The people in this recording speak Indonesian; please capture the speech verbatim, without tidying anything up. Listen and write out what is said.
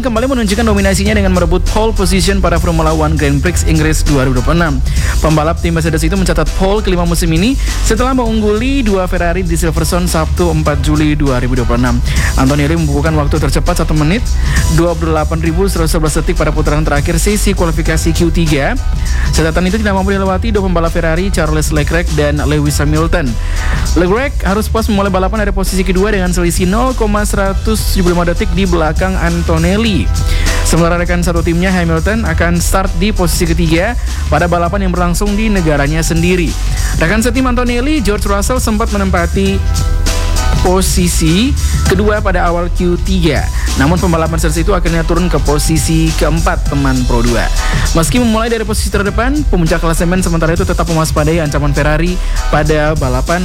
kembali menunjukkan dominasinya dengan merebut pole position pada Formula One Grand Prix Inggris dua ribu dua puluh enam. Pembalap tim Mercedes itu mencatat pole kelima musim ini setelah mengungguli dua Ferrari di Silverstone Sabtu empat Juli dua ribu dua puluh enam. Antonelli membukukan waktu tercepat satu menit dua puluh delapan ribu seratus sebelas detik pada putaran terakhir sesi kualifikasi Q tiga. Catatan itu tidak mampu dilewati dua pembalap Ferrari, Charles Leclerc dan Lewis Hamilton. Leclerc harus puas memulai balapan dari posisi kedua dengan selisih nol koma seratus tujuh puluh lima detik di belakang Antonelli. Sementara rekan satu timnya Hamilton akan start di posisi ketiga pada balapan yang berlangsung di negaranya sendiri. Rekan setim Antonelli, George Russell, sempat menempati posisi kedua pada awal Q tiga. Namun pembalap Mercedes itu akhirnya turun ke posisi keempat teman Pro dua. Meski memulai dari posisi terdepan, pemuncak klasemen sementara itu tetap mewaspadai ancaman Ferrari pada balapan